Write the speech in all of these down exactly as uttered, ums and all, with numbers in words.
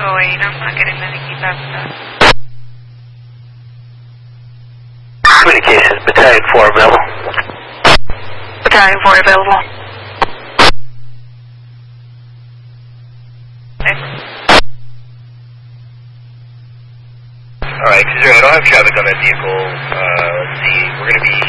oh eight, I'm not getting many keep up with that. Communications, Battalion four available. Battalion four available. Okay. Alright, I don't have traffic on that vehicle. Uh, let's see, we're going to be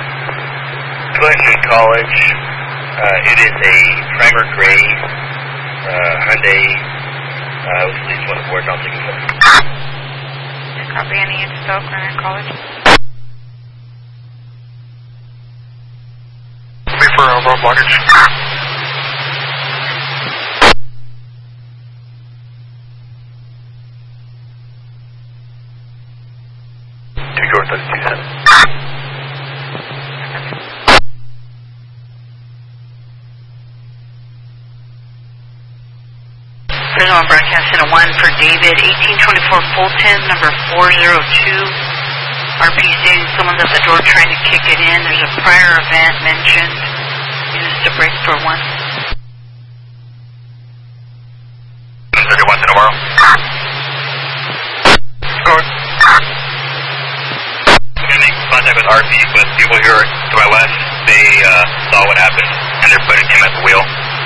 Glen College. Uh, it is a primer gray uh, Hyundai uh, with at least one aboard. I'll take a look. Copy any intel, Glen College. Wait for our road blockage. Two York, that's two seven. Visual broadcast in a one for David, eighteen twenty-four Fulton, number four zero two. R P stating someone's at the door trying to kick it in. There's a prior event mentioned. Uses to break for one. thirty-one to tomorrow. Good. I'm going to make contact with R P, but people here to my west, they uh, saw what happened, and they're putting him at the wheel.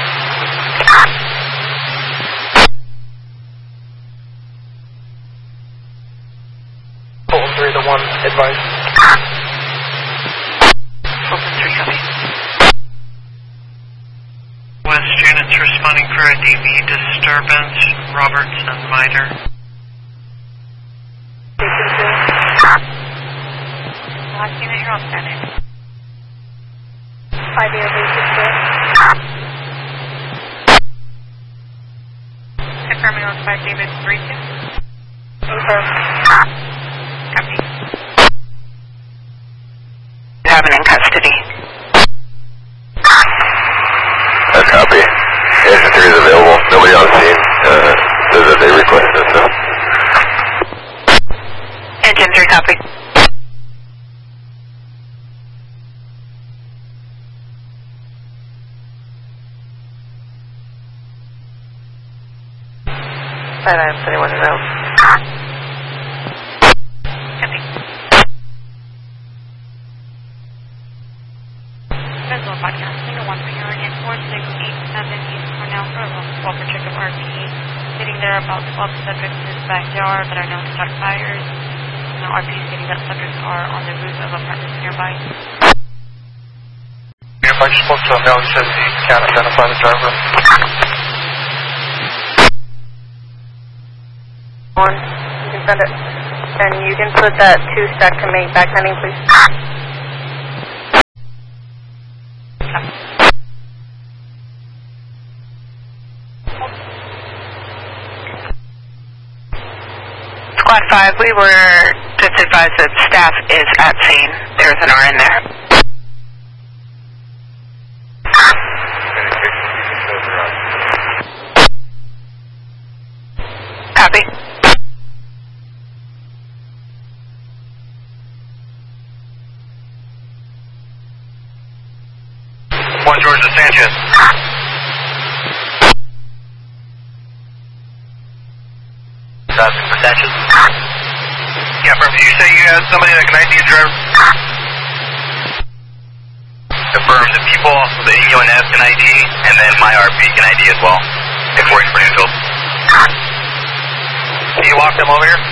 Fulton three to one, advice. Fulton three, copy. West units responding for a D V disturbance, Roberts and Miter. Last unit, you're all standing. five zero basic six. Confirming on five David three two. Confirm. Copy. Have it in custody. A copy. Engine three is available. Nobody on scene uh, says that they requested it, so. Engine three, copy. five nine thirty-one available. Copy. Visual podcast, single one for Union four six eight seven East Cornell Road, twelve for check of R P E. Sitting there about twelve subjects in his backyard that are known to start fires. Now R P is stating that subjects are on the roof of apartments nearby. If I just spoke to him now, he says he can't identify the driver. One, you can send it. And you can put that two stack to make back landing, please. Squad five, we were just advised that staff is at scene. There's an R in there. Copy. One George Sanchez. Asking for Sanchez. Yeah, Murphy, you say you have somebody that can I D a driver? Confirms the people, the E O N F can I D, and then my R P can I D as well. If works for Newfield. Can you walk them over here?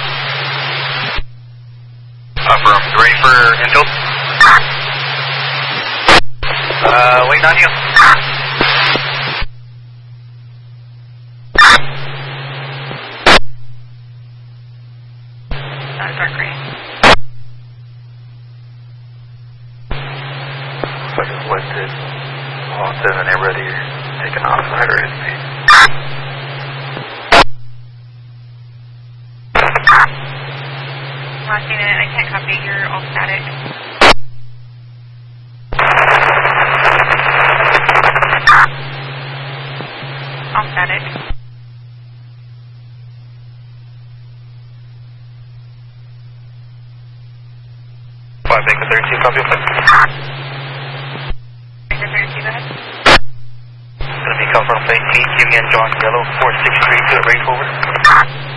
Affirm. You ready for infield? Uh, waiting on you. That's our green. I just went to Austin and everybody taking off right or is me. Last unit, I can't copy, you're all static. All static. Five Baker thirty-two, copy. Baker thirty-two, go ahead. It's going to be confirmed plate T, Q N John Yellow, four six three two at rate over.